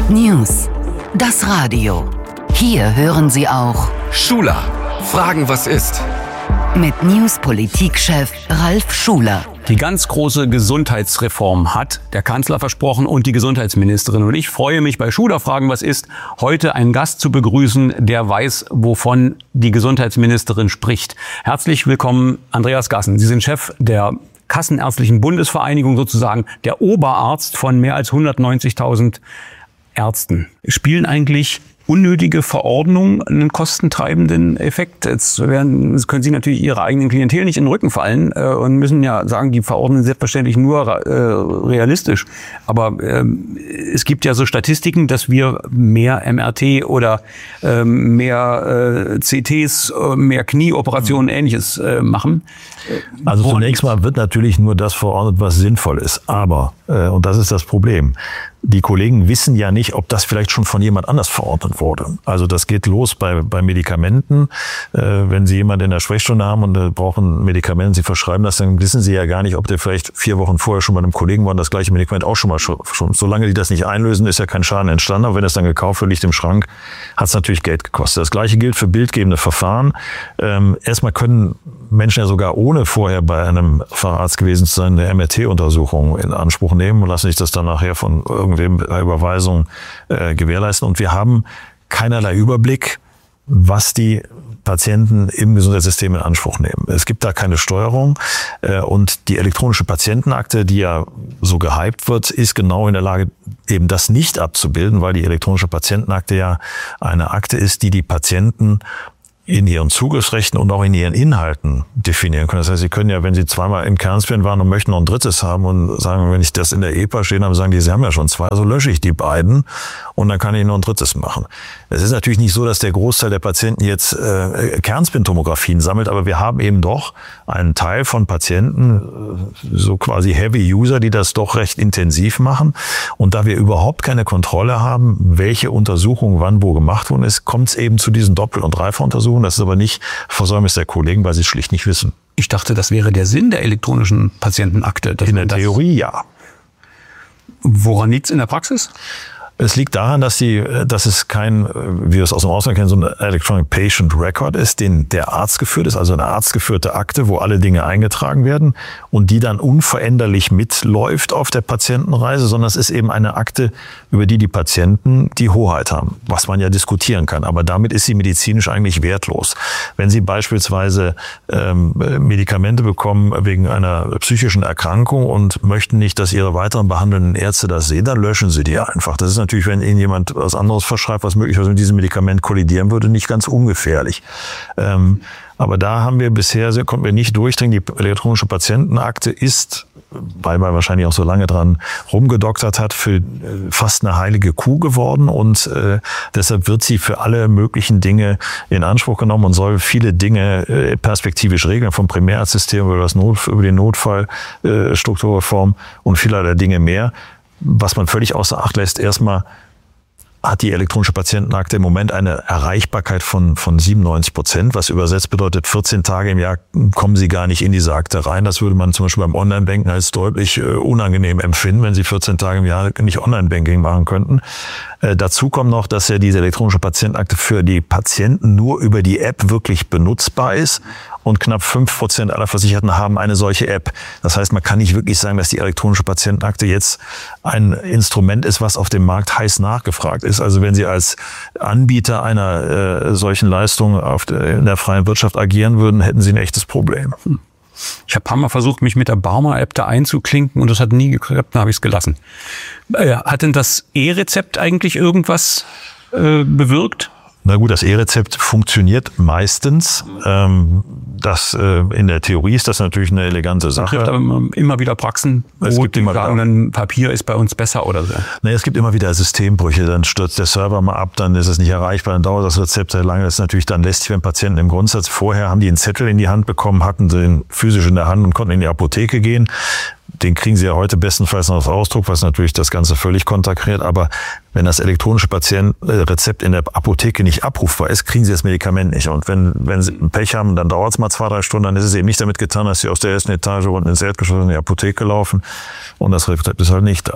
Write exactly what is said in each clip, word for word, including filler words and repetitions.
News. Das Radio. Hier hören Sie auch Schuler. Fragen, was ist? Mit News-Politikchef Ralf Schuler. Die ganz große Gesundheitsreform hat der Kanzler versprochen und die Gesundheitsministerin. Und ich freue mich bei Schuler Fragen, was ist, heute einen Gast zu begrüßen, der weiß, wovon die Gesundheitsministerin spricht. Herzlich willkommen, Andreas Gassen. Sie sind Chef der Kassenärztlichen Bundesvereinigung, sozusagen der Oberarzt von mehr als hundertneunzigtausend Ärzten. Spielen eigentlich unnötige Verordnungen einen kostentreibenden Effekt? Jetzt, werden, jetzt können Sie natürlich Ihrer eigenen Klientel nicht in den Rücken fallen äh, und müssen ja sagen, die verordnen selbstverständlich nur äh, realistisch. Aber äh, es gibt ja so Statistiken, dass wir mehr M R T oder äh, mehr äh, C Ts, mehr Knieoperationen, mhm. Ähnliches äh, machen. Also zunächst mal wird natürlich nur das verordnet, was sinnvoll ist. Aber, äh, und das ist das Problem, die Kollegen wissen ja nicht, ob das vielleicht schon von jemand anders verordnet wurde. Also das geht los bei, bei Medikamenten. Äh, wenn Sie jemanden in der Sprechstunde haben und äh, brauchen ein Medikament, Sie verschreiben das, dann wissen Sie ja gar nicht, ob der vielleicht vier Wochen vorher schon bei einem Kollegen war und das gleiche Medikament auch schon mal schon. Solange die das nicht einlösen, ist ja kein Schaden entstanden. Aber wenn es dann gekauft wird, liegt im Schrank, hat es natürlich Geld gekostet. Das gleiche gilt für bildgebende Verfahren. Ähm, erstmal können Menschen ja sogar ohne vorher bei einem Facharzt gewesen zu sein, eine M R T-Untersuchung in Anspruch nehmen und lassen sich das dann nachher von irgendwem bei Überweisung äh, gewährleisten. Und wir haben keinerlei Überblick, was die Patienten im Gesundheitssystem in Anspruch nehmen. Es gibt da keine Steuerung äh, und die elektronische Patientenakte, die ja so gehypt wird, ist genau in der Lage, eben das nicht abzubilden, weil die elektronische Patientenakte ja eine Akte ist, die die Patienten in ihren Zugriffsrechten und auch in ihren Inhalten definieren können. Das heißt, Sie können ja, wenn Sie zweimal im Kernspin waren und möchten noch ein drittes haben und sagen, wenn ich das in der E P A stehen habe, sagen die, Sie haben ja schon zwei, also lösche ich die beiden und dann kann ich noch ein drittes machen. Es ist natürlich nicht so, dass der Großteil der Patienten jetzt äh, Kernspintomographien sammelt, aber wir haben eben doch einen Teil von Patienten, so quasi Heavy User, die das doch recht intensiv machen. Und da wir überhaupt keine Kontrolle haben, welche Untersuchung wann wo gemacht worden ist, kommt es eben zu diesen Doppel- und Dreifachuntersuchungen. Das ist aber nicht Versäumnis der Kollegen, weil sie es schlicht nicht wissen. Ich dachte, das wäre der Sinn der elektronischen Patientenakte. In der Theorie ja. Woran liegt es in der Praxis? Es liegt daran, dass die, dass es kein, wie wir es aus dem Ausland kennen, so ein Electronic Patient Record ist, den der Arzt geführt ist, also eine arztgeführte Akte, wo alle Dinge eingetragen werden und die dann unveränderlich mitläuft auf der Patientenreise, sondern es ist eben eine Akte, über die die Patienten die Hoheit haben, was man ja diskutieren kann. Aber damit ist sie medizinisch eigentlich wertlos. Wenn Sie beispielsweise ähm, Medikamente bekommen wegen einer psychischen Erkrankung und möchten nicht, dass Ihre weiteren behandelnden Ärzte das sehen, dann löschen Sie die einfach. Das ist natürlich, wenn Ihnen jemand was anderes verschreibt, was möglicherweise mit diesem Medikament kollidieren würde, nicht ganz ungefährlich. Ähm, aber da haben wir bisher, konnten wir nicht durchdringen. Die elektronische Patientenakte ist, weil man wahrscheinlich auch so lange dran rumgedoktert hat, für fast eine heilige Kuh geworden und äh, deshalb wird sie für alle möglichen Dinge in Anspruch genommen und soll viele Dinge äh, perspektivisch regeln, vom Primärarztsystem über das Not, über die Notfallstrukturreform äh, und vielerlei Dinge mehr. Was man völlig außer Acht lässt, erstmal hat die elektronische Patientenakte im Moment eine Erreichbarkeit von, von siebenundneunzig Prozent, was übersetzt bedeutet, vierzehn Tage im Jahr kommen Sie gar nicht in diese Akte rein. Das würde man zum Beispiel beim Online-Banking als deutlich äh, unangenehm empfinden, wenn Sie vierzehn Tage im Jahr nicht Online-Banking machen könnten. Äh, dazu kommt noch, dass ja diese elektronische Patientenakte für die Patienten nur über die App wirklich benutzbar ist. Und knapp fünf Prozent aller Versicherten haben eine solche App. Das heißt, man kann nicht wirklich sagen, dass die elektronische Patientenakte jetzt ein Instrument ist, was auf dem Markt heiß nachgefragt ist. Also wenn Sie als Anbieter einer äh, solchen Leistung auf der, in der freien Wirtschaft agieren würden, hätten Sie ein echtes Problem. Ich habe ein paar Mal versucht, mich mit der Barmer-App da einzuklinken und das hat nie geklappt, dann habe ich es gelassen. Äh, hat denn das E-Rezept eigentlich irgendwas äh, bewirkt? Na gut, das E-Rezept funktioniert meistens. Ähm, das, äh, in der Theorie ist das natürlich eine elegante Sache. Es gibt aber immer wieder Praxen, wo die sagen, dann Papier ist bei uns besser oder so. Nee, es gibt immer wieder Systembrüche. Dann stürzt der Server mal ab, dann ist es nicht erreichbar, dann dauert das Rezept sehr lange. Das ist natürlich dann lästig, wenn Patienten im Grundsatz vorher haben die einen Zettel in die Hand bekommen, hatten den physisch in der Hand und konnten in die Apotheke gehen. Den kriegen Sie ja heute bestenfalls noch auf Ausdruck, was natürlich das Ganze völlig konterkariert. Aber wenn das elektronische Patientenrezept in der Apotheke nicht abrufbar ist, kriegen Sie das Medikament nicht. Und wenn, wenn Sie Pech haben, dann dauert es mal zwei, drei Stunden. Dann ist es eben nicht damit getan, dass Sie aus der ersten Etage unten ins Erdgeschoss in die Apotheke laufen und das Rezept ist halt nicht da.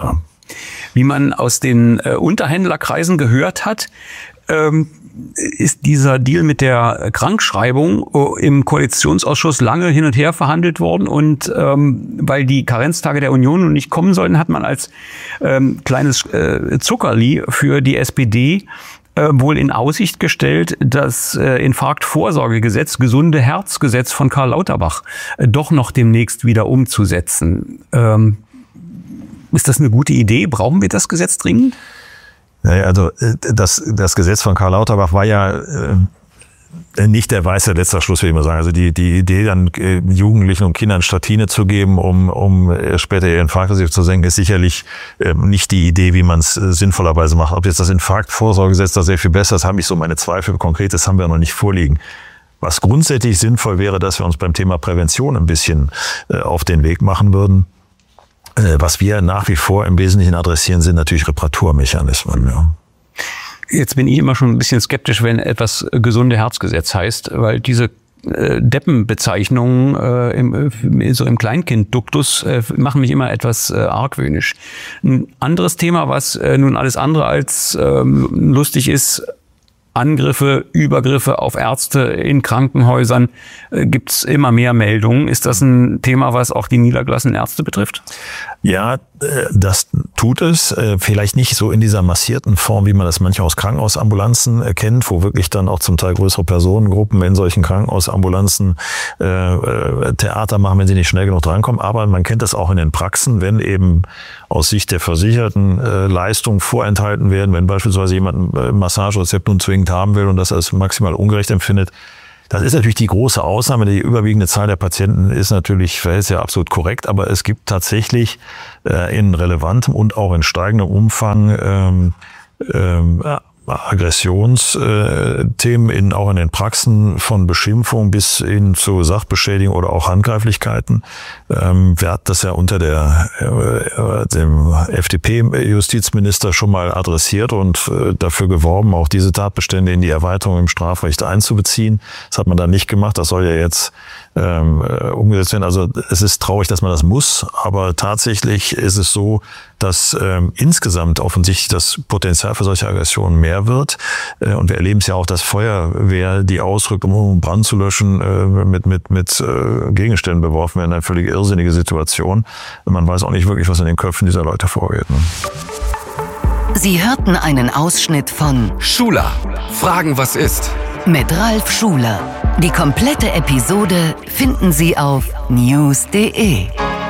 Wie man aus den äh, Unterhändlerkreisen gehört hat, ähm, ist dieser Deal mit der Krankschreibung im Koalitionsausschuss lange hin und her verhandelt worden. Und ähm, weil die Karenztage der Union nun nicht kommen sollten, hat man als ähm, kleines äh, Zuckerli für die S P D äh, wohl in Aussicht gestellt, das äh, Infarktvorsorgegesetz, gesunde Herzgesetz von Karl Lauterbach äh, doch noch demnächst wieder umzusetzen. Ähm, ist das eine gute Idee? Brauchen wir das Gesetz dringend? Naja, also das, das Gesetz von Karl Lauterbach war ja äh, nicht der weiße letzter Schluss, will ich mal sagen. Also die, die Idee, dann äh, Jugendlichen und Kindern Statine zu geben, um, um später ihr Infarktrisiko zu senken, ist sicherlich äh, nicht die Idee, wie man es äh, sinnvollerweise macht. Ob jetzt das Infarktvorsorgegesetz da sehr viel besser ist, habe ich so meine Zweifel. Konkretes haben wir noch nicht vorliegen. Was grundsätzlich sinnvoll wäre, dass wir uns beim Thema Prävention ein bisschen äh, auf den Weg machen würden. Was wir nach wie vor im Wesentlichen adressieren, sind natürlich Reparaturmechanismen. Ja. Jetzt bin ich immer schon ein bisschen skeptisch, wenn etwas gesunde Herzgesetz heißt, weil diese äh, Deppenbezeichnungen äh, im, so im Kleinkindduktus äh, machen mich immer etwas äh, argwöhnisch. Ein anderes Thema, was äh, nun alles andere als ähm, lustig ist, Angriffe, Übergriffe auf Ärzte in Krankenhäusern, äh, gibt's immer mehr Meldungen. Ist das ein Thema, was auch die niedergelassenen Ärzte betrifft? Ja, das tut es. Vielleicht nicht so in dieser massierten Form, wie man das manchmal aus Krankenhausambulanzen kennt, wo wirklich dann auch zum Teil größere Personengruppen in solchen Krankenhausambulanzen äh, Theater machen, wenn sie nicht schnell genug drankommen. Aber man kennt das auch in den Praxen, wenn eben aus Sicht der Versicherten äh, Leistungen vorenthalten werden, wenn beispielsweise jemand ein Massagerezept nun zwingend haben will und das als maximal ungerecht empfindet. Das ist natürlich die große Ausnahme. Die überwiegende Zahl der Patienten ist natürlich, ist ja absolut korrekt, aber es gibt tatsächlich äh, in relevantem und auch in steigendem Umfang ähm, ähm, Aggressionsthemen in, auch in den Praxen, von Beschimpfung bis hin zu Sachbeschädigung oder auch Handgreiflichkeiten. Ähm, wir hatten das ja unter der, äh, dem F D P-Justizminister schon mal adressiert und äh, dafür geworben, auch diese Tatbestände in die Erweiterung im Strafrecht einzubeziehen. Das hat man dann nicht gemacht. Das soll ja jetzt ähm, umgesetzt werden. Also es ist traurig, dass man das muss, aber tatsächlich ist es so, dass ähm, insgesamt offensichtlich das Potenzial für solche Aggressionen mehr wird. Äh, und wir erleben es ja auch, dass Feuerwehr, die ausrückt, um Brand zu löschen, äh, mit mit mit äh, Gegenständen beworfen werden. Eine völlig irrsinnige Situation. Man weiß auch nicht wirklich, was in den Köpfen dieser Leute vorgeht. Ne? Sie hörten einen Ausschnitt von Schuler, Fragen, was ist? Mit Ralf Schuler. Die komplette Episode finden Sie auf news punkt de.